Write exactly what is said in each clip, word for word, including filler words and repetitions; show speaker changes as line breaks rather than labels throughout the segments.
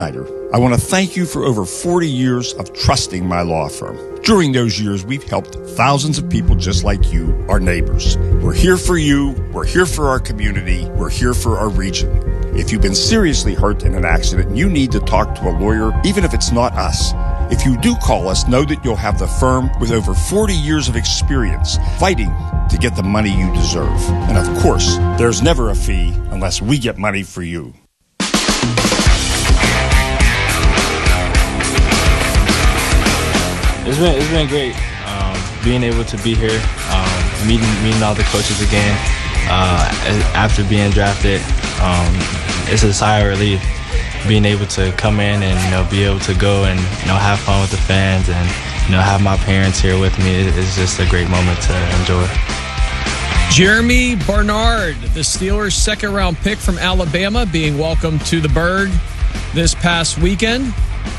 I want to thank you for over forty years of trusting my law firm. During those years, we've helped thousands of people just like you, our neighbors. We're here for you. We're here for our community. We're here for our region. If you've been seriously hurt in an accident and you need to talk to a lawyer, even if it's not us, if you do call us, know that you'll have the firm with over forty years of experience fighting to get the money you deserve. And of course, there's never a fee unless we get money for you.
It's been it's been great um, being able to be here, um, meeting meeting all the coaches again uh, after being drafted. Um, it's a sigh of relief being able to come in and you know be able to go and you know have fun with the fans and you know have my parents here with me. It's just a great moment to enjoy.
Jeremy Bernard, the Steelers' second-round pick from Alabama, being welcomed to the Bird this past weekend.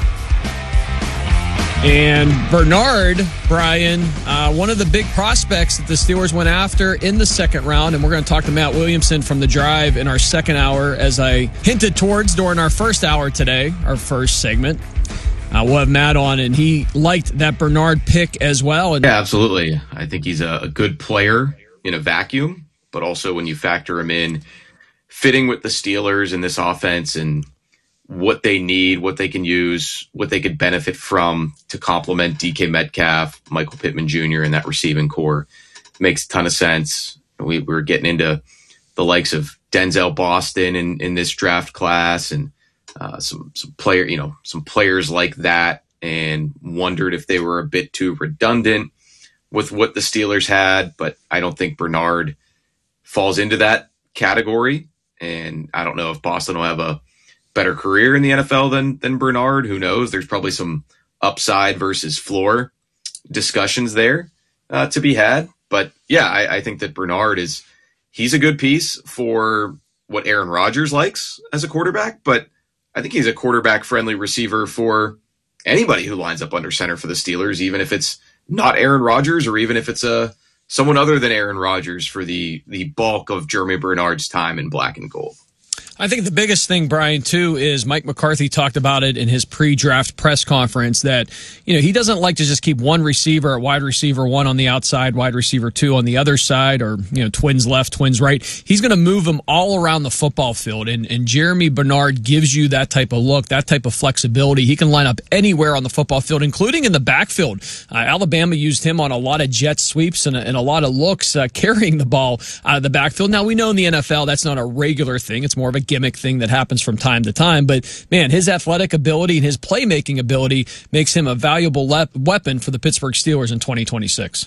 And Bernard, Brian, uh, one of the big prospects that the Steelers went after in the second round, and we're going to talk to Matt Williamson from The Drive in our second hour, as I hinted towards during our first hour today, our first segment. Uh, we'll have Matt on, and he liked that Bernard pick as well. And
yeah, absolutely. I think he's a, a good player in a vacuum, but also when you factor him in, fitting with the Steelers in this offense and what they need, what they can use, what they could benefit from to complement D K Metcalf, Michael Pittman Junior, and that receiving core makes a ton of sense. We were getting into the likes of Denzel Boston in, in this draft class and uh, some some player, you know, some players like that, and wondered if they were a bit too redundant with what the Steelers had. But I don't think Bernard falls into that category, and I don't know if Boston will have a better career in the N F L than than Bernard. Who knows? There's probably some upside versus floor discussions there uh, to be had. But yeah, I, I think that Bernard is he's a good piece for what Aaron Rodgers likes as a quarterback. But I think he's a quarterback friendly receiver for anybody who lines up under center for the Steelers, even if it's not Aaron Rodgers or even if it's a someone other than Aaron Rodgers for the the bulk of Jeremy Bernard's time in black and gold.
I think the biggest thing, Brian, too, is Mike McCarthy talked about it in his pre-draft press conference that, you know, he doesn't like to just keep one receiver at wide receiver one on the outside, wide receiver two on the other side, or, you know, twins left, twins right. He's going to move them all around the football field. And, and Jeremy Bernard gives you that type of look, that type of flexibility. He can line up anywhere on the football field, including in the backfield. Uh, Alabama used him on a lot of jet sweeps and a, and a lot of looks uh, carrying the ball out of the backfield. Now, we know in the N F L that's not a regular thing. It's more of a gimmick thing that happens from time to time. But, man, his athletic ability and his playmaking ability makes him a valuable le- weapon for the Pittsburgh Steelers in twenty twenty-six.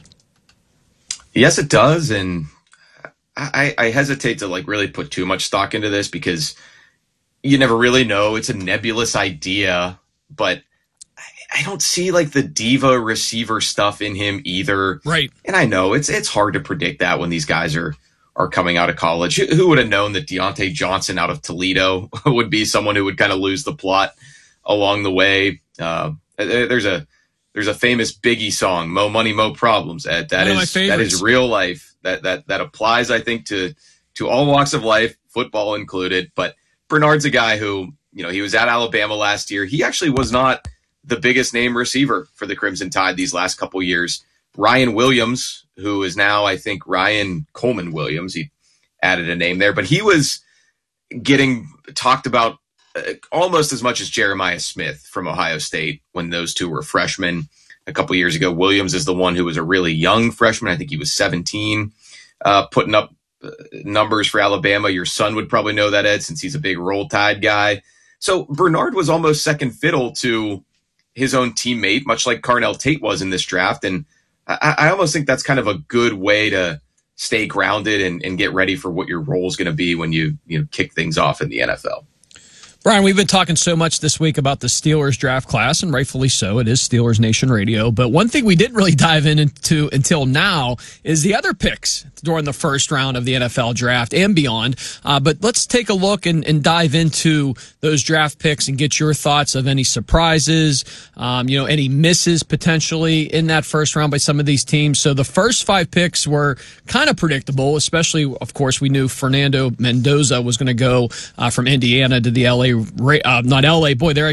Yes, it does. And I, I hesitate to, like, really put too much stock into this because you never really know. It's a nebulous idea, but I don't see, like, the diva receiver stuff in him either.
Right.
And I know it's it's hard to predict that when these guys are are coming out of college. Who would have known that Deontay Johnson out of Toledo would be someone who would kind of lose the plot along the way? Uh, there's a there's a famous Biggie song, "Mo Money, Mo Problems." Uh, that
One
is that is real life. That that that applies, I think, to to all walks of life, football included. But Bernard's a guy who, you know, he was at Alabama last year. He actually was not the biggest name receiver for the Crimson Tide these last couple years. Ryan Williams, who is now, I think, Ryan Coleman Williams. He added a name there, but he was getting talked about uh, almost as much as Jeremiah Smith from Ohio State when those two were freshmen a couple years ago. Williams is the one who was a really young freshman. I think he was seventeen, uh, putting up uh, numbers for Alabama. Your son would probably know that, Ed, since he's a big Roll Tide guy. So Bernard was almost second fiddle to his own teammate, much like Carnell Tate was in this draft. And I, I almost think that's kind of a good way to stay grounded and, and get ready for what your role is going to be when you, you know, kick things off in the N F L.
Brian, we've been talking so much this week about the Steelers draft class, and rightfully so. It is Steelers Nation Radio. But one thing we didn't really dive into until now is the other picks during the first round of the N F L draft and beyond. Uh, but let's take a look and, and dive into those draft picks and get your thoughts of any surprises, um, you know, any misses potentially in that first round by some of these teams. So the first five picks were kind of predictable, especially, of course, we knew Fernando Mendoza was going to go uh, from Indiana to the L A uh, not L A. Boy, they're